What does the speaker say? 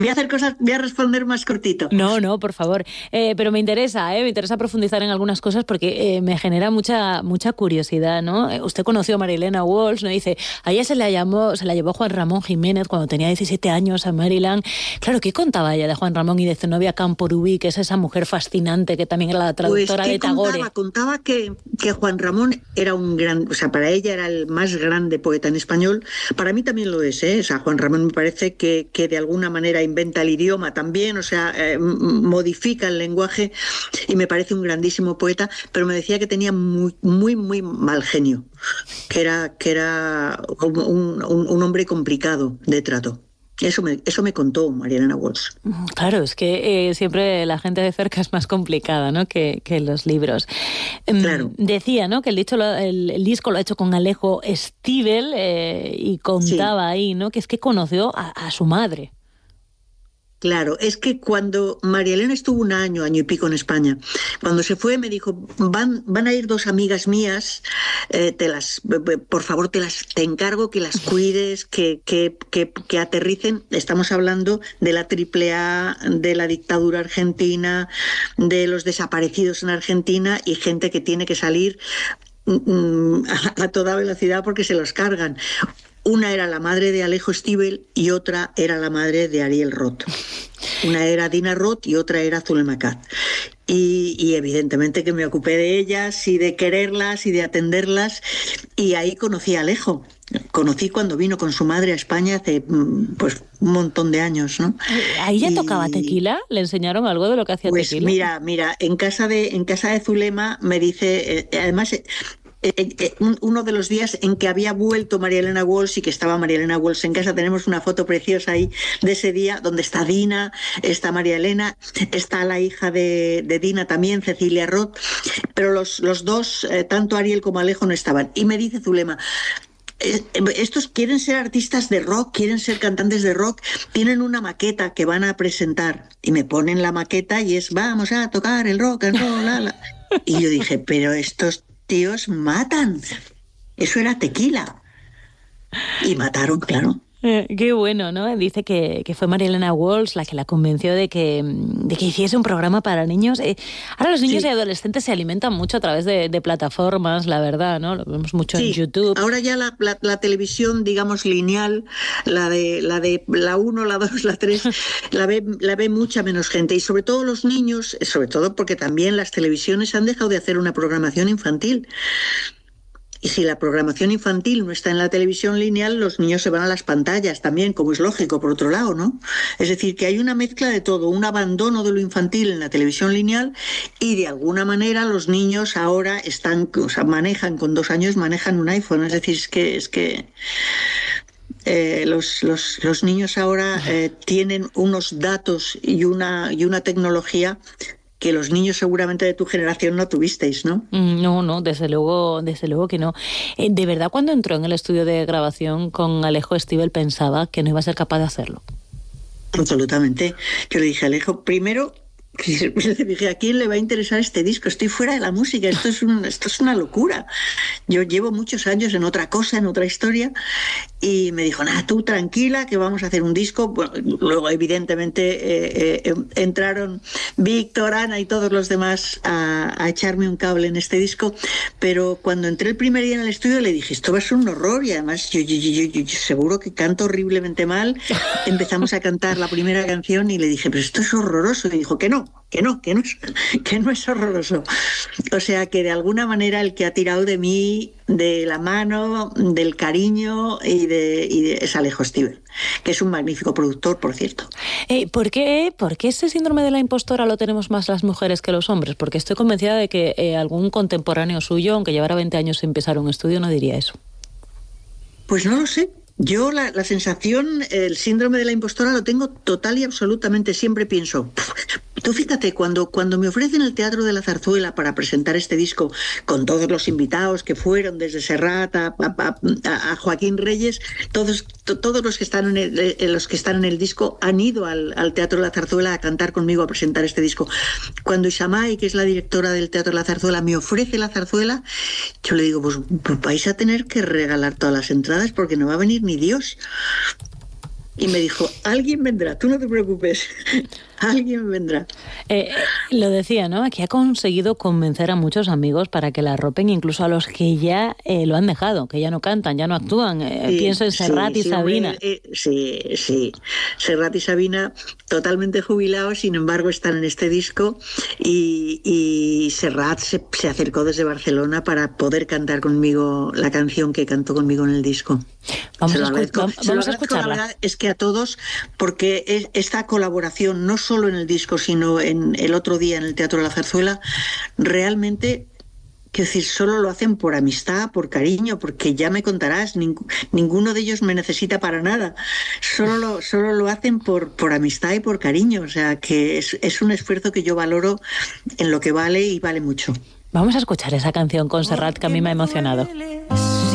voy a responder más cortito. No, por favor. Pero me interesa profundizar en algunas cosas porque me genera mucha curiosidad, ¿no? Usted conoció a Marilena Walsh, ¿no? Dice, a ella se la llevó Juan Ramón Jiménez cuando tenía 17 años a Maryland. Claro, ¿qué contaba ella de Juan Ramón y de Zenobia Camporubí, que es esa mujer fascinante que también era la traductora de Tagore? Contaba que Juan Ramón era un gran, o sea, para ella era el más grande poeta en español. Para mí también lo es, ¿eh? O sea, Juan Ramón me parece que de alguna manera inventa el idioma también, o sea, modifica el lenguaje y me parece un grandísimo poeta, pero me decía que tenía muy, muy, muy mal genio, que era un hombre complicado de trato. Eso me contó Marilena Walsh. Claro, es que siempre la gente de cerca es más complicada, ¿no? que los libros. Claro. Decía, ¿no? que el disco lo ha hecho con Alejo Stivel y contaba ahí, ¿no? que es que conoció a su madre. Claro, es que cuando María Elena estuvo un año y pico en España, cuando se fue me dijo, van a ir dos amigas mías, por favor te encargo que las cuides, que aterricen. Estamos hablando de la AAA, de la dictadura argentina, de los desaparecidos en Argentina y gente que tiene que salir a toda velocidad porque se los cargan. Una era la madre de Alejo Stivel y otra era la madre de Ariel Roth. Una era Dina Roth y otra era Zulema Katz. Y evidentemente que me ocupé de ellas y de quererlas y de atenderlas. Y ahí conocí a Alejo. Conocí cuando vino con su madre a España hace pues un montón de años, ¿no? ¿Ahí ya tocaba tequila? ¿Le enseñaron algo de lo que hacía tequila? Mira, en casa de Zulema me dice, además uno de los días en que había vuelto María Elena Walsh y que estaba María Elena Walsh en casa, tenemos una foto preciosa ahí de ese día donde está Dina, está María Elena, está la hija de Dina también, Cecilia Roth, pero los dos, tanto Ariel como Alejo, no estaban. Y me dice Zulema, estos quieren ser artistas de rock, quieren ser cantantes de rock, tienen una maqueta que van a presentar y me ponen la maqueta y es vamos a tocar el rock and roll, y yo dije, pero estos tíos matan, eso era tequila, y mataron, claro. Qué bueno, ¿no? Dice que fue Marilena Walsh la que la convenció de que hiciese un programa para niños. Ahora los niños y adolescentes se alimentan mucho a través de plataformas, la verdad, ¿no? Lo vemos mucho en YouTube. Ahora ya la televisión, digamos, lineal, la 1, la 2, la 3, la ve mucha menos gente. Y sobre todo los niños, sobre todo porque también las televisiones han dejado de hacer una programación infantil. Y si la programación infantil no está en la televisión lineal, los niños se van a las pantallas también, como es lógico, por otro lado, ¿no? Es decir, que hay una mezcla de todo, un abandono de lo infantil en la televisión lineal y de alguna manera los niños ahora manejan, con 2 años, manejan un iPhone. Es decir, es que los niños ahora tienen unos datos y una tecnología que los niños seguramente de tu generación no tuvisteis, ¿no? No, desde luego que no. ¿De verdad cuando entró en el estudio de grabación con Alejo Stivel pensaba que no iba a ser capaz de hacerlo? Absolutamente. Yo le dije a Alejo, primero, le dije, ¿a quién le va a interesar este disco? Estoy fuera de la música, esto es una locura. Yo llevo muchos años en otra cosa, en otra historia, y me dijo, nada, tú tranquila, que vamos a hacer un disco. Bueno, luego, evidentemente, entraron Víctor, Ana y todos los demás a echarme un cable en este disco, pero cuando entré el primer día en el estudio le dije, esto va a ser un horror, y además yo seguro que canto horriblemente mal. Empezamos a cantar la primera canción y le dije, pero esto es horroroso, y dijo que no es horroroso. O sea que de alguna manera el que ha tirado de mí, de la mano, del cariño es Alejo Stivel, que es un magnífico productor, por cierto. ¿Por qué ese síndrome de la impostora lo tenemos más las mujeres que los hombres? Porque estoy convencida de que algún contemporáneo suyo, aunque llevara 20 años sin empezar un estudio, no diría eso. Pues no lo sé. Yo la sensación, el síndrome de la impostora lo tengo total y absolutamente. Siempre pienso, tú fíjate, cuando me ofrecen el Teatro de la Zarzuela para presentar este disco con todos los invitados que fueron, desde Serrat a Joaquín Reyes, todos los que están en el disco han ido al Teatro de la Zarzuela a cantar conmigo, a presentar este disco. Cuando Isamay, que es la directora del Teatro de la Zarzuela, me ofrece la zarzuela, yo le digo, pues vais a tener que regalar todas las entradas porque no va a venir ni Dios. y me dijo, alguien vendrá, tú no te preocupes, alguien vendrá. Lo decía, ¿no? Que ha conseguido convencer a muchos amigos para que la arropen, incluso a los que ya lo han dejado, que ya no cantan, ya no actúan. Pienso en Serrat y Sabina. Hombre, sí. Serrat y Sabina totalmente jubilados, sin embargo están en este disco y Serrat se acercó desde Barcelona para poder cantar conmigo la canción que cantó conmigo en el disco. Vamos a escucharla. La verdad es que a todos, porque esta colaboración, no solo en el disco, sino en el otro día en el Teatro de la Zarzuela, realmente, quiero decir, solo lo hacen por amistad, por cariño, porque ya me contarás, ninguno de ellos me necesita para nada. Solo lo hacen por amistad y por cariño. O sea, que es un esfuerzo que yo valoro en lo que vale y vale mucho. Vamos a escuchar esa canción con Serrat que a mí me ha emocionado.